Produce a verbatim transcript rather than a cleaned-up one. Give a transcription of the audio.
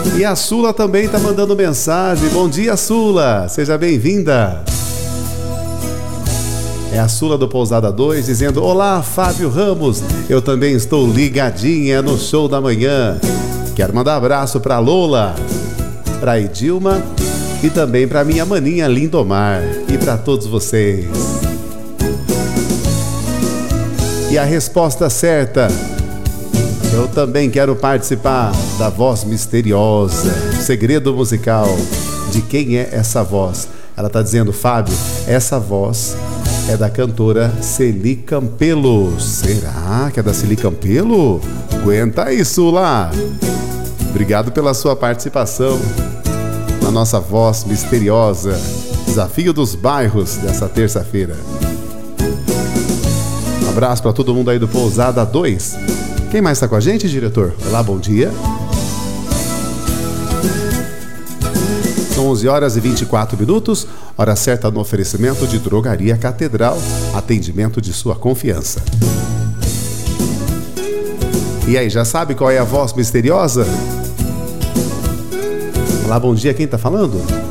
E a Sula também está mandando mensagem. Bom dia, Sula. Seja bem-vinda. É a Sula do Pousada dois dizendo: olá, Fábio Ramos. Eu também estou ligadinha no show da manhã. Quero mandar um abraço para Lola, para Edilma e também para minha maninha Lindomar e para todos vocês. E a resposta certa: eu também quero participar da voz misteriosa, segredo musical. De quem é essa voz? Ela está dizendo: Fábio, essa voz é da cantora Celi Campelo. Será que é da Celi Campelo? Aguenta isso lá. Obrigado pela sua participação na nossa voz misteriosa. Desafio dos bairros dessa terça-feira. Um abraço para todo mundo aí do Pousada dois. Quem mais está com a gente, diretor? Olá, bom dia. São onze horas e vinte e quatro minutos, hora certa no oferecimento de Drogaria Catedral, atendimento de sua confiança. E aí, já sabe qual é a voz misteriosa? Olá, bom dia, quem está falando?